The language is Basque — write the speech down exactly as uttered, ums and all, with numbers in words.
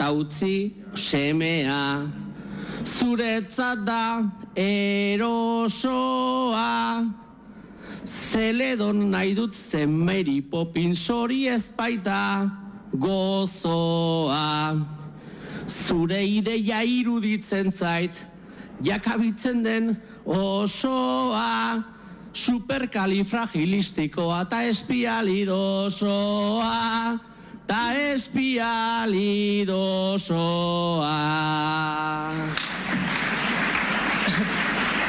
eta utzi semea. Zuretzat da erosoa, Zeledon nahi dut zen Mary Poppins hori ez baita gozoa. Zure ideia iruditzen zait, jakabitzen den osoa, superkalifragilistikoa ta espialidosoa, ta espialidosoa.